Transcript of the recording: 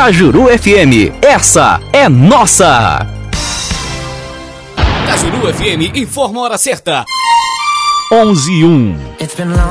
Cajuru FM, essa é nossa. Cajuru FM informa a hora certa. 11:01.